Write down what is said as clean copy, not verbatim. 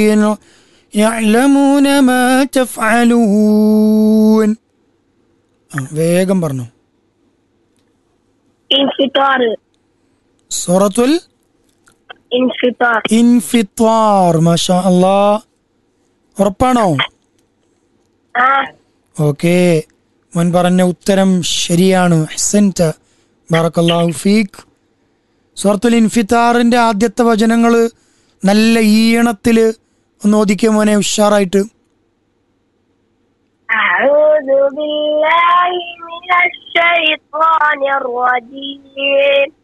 يعلمون ما تفعلون. വേഗം പറഞ്ഞു. ഇൻഫിത്താർ. സൂറത്തുൽ ഇൻഫിത്താർ. ഇൻഫിത്താർ. മാഷാ അല്ലാഹ്. ഉറപ്പാണോ? ഓക്കെ, മുൻ പറഞ്ഞ ഉത്തരം ശരിയാണ്. അഹ്സൻത, ബറക്കല്ലാഹു ഫീക്. സൂറത്തുൽ ഇൻഫിത്താറിന്റെ ആദ്യത്തെ വചനങ്ങൾ നല്ല ഈണത്തില് ഒന്ന് ഓദിക്കുക മോനെ, ഉഷാറായിട്ട്. അഊദു ബില്ലാഹി മിനശ് ശൈത്വാനിർ റജീം.